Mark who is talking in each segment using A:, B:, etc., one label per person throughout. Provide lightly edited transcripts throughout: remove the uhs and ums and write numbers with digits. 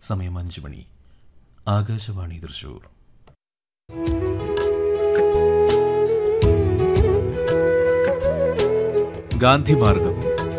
A: സമയം 5 മണി. ആകാശവാണി തൃശൂർ.
B: ഗാന്ധിമാർഗം.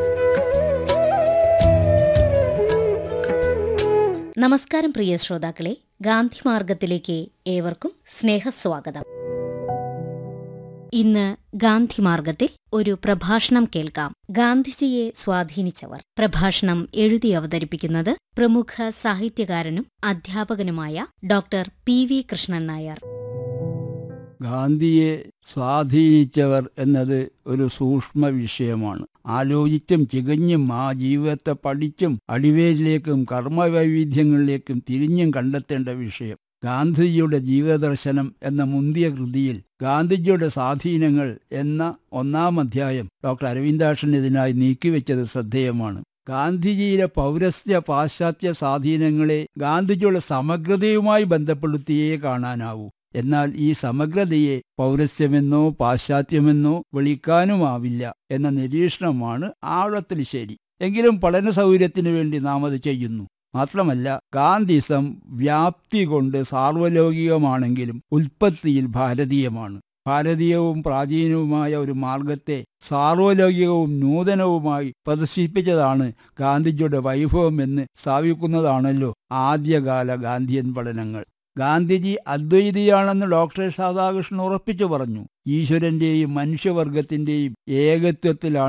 C: നമസ്കാരം പ്രിയ ശ്രോതാക്കളെ, ഗാന്ധിമാർഗത്തിലേക്ക് ഏവർക്കും സ്നേഹസ്വാഗതം. ഇന്ന് ഗാന്ധിമാർഗത്തിൽ ഒരു പ്രഭാഷണം കേൾക്കാം. ഗാന്ധിജിയെ സ്വാധീനിച്ചവർ. പ്രഭാഷണം എഴുതി അവതരിപ്പിക്കുന്നത് പ്രമുഖ സാഹിത്യകാരനും അധ്യാപകനുമായ ഡോക്ടർ PV കൃഷ്ണൻ നായർ.
D: ഗാന്ധിയെ സ്വാധീനിച്ചവർ എന്നത് ഒരു സൂക്ഷ്മ വിഷയമാണ്. ആലോചിച്ചും ചികഞ്ഞും ആ ജീവിതത്തെ പഠിച്ചും അടിവേരിലേക്കും കർമ്മവൈവിധ്യങ്ങളിലേക്കും തിരിഞ്ഞും കണ്ടെത്തേണ്ട വിഷയം. ഗാന്ധിജിയുടെ ജീവിതദർശനം എന്ന മുന്തിയ കൃതിയിൽ ഗാന്ധിജിയുടെ സ്വാധീനങ്ങൾ എന്ന 1-ാം അധ്യായം ഡോക്ടർ അരവിന്ദാക്ഷൻ ഇതിനായി നീക്കിവെച്ചത് ശ്രദ്ധേയമാണ്. ഗാന്ധിജിയിലെ പൗരസ്ത്യ പാശ്ചാത്യ സ്വാധീനങ്ങളെ ഗാന്ധിജിയുടെ സമഗ്രതയുമായി ബന്ധപ്പെടുത്തിയേ കാണാനാവൂ. എന്നാൽ ഈ സമഗ്രതയെ പൗരസ്ത്യമെന്നോ പാശ്ചാത്യമെന്നോ വിളിക്കാനുമാവില്ല എന്ന നിരീക്ഷണമാണ് ആഴത്തിൽ ശരി. എങ്കിലും പഠന സൗകര്യത്തിനു വേണ്ടി നാം അത് ചെയ്യുന്നു. മാത്രമല്ല, ഗാന്ധിസം വ്യാപ്തി കൊണ്ട് സാർവലൗകികമാണെങ്കിലും ഉൽപ്പത്തിയിൽ ഭാരതീയമാണ്. ഭാരതീയവും പ്രാചീനവുമായ ഒരു മാർഗത്തെ സാർവലൗകികവും നൂതനവുമായി പ്രദർശിപ്പിച്ചതാണ് ഗാന്ധിജിയുടെ വൈഭവം എന്ന് സ്ഥാപിക്കുന്നതാണല്ലോ ആദ്യകാല ഗാന്ധിയൻ പഠനങ്ങൾ. ഗാന്ധിജി അദ്വൈതിയാണെന്ന് ഡോക്ടർ രാധാകൃഷ്ണൻ ഉറപ്പിച്ചു പറഞ്ഞു. ഈശ്വരന്റെയും മനുഷ്യവർഗത്തിന്റെയും ഏകത്വത്തിലാണ്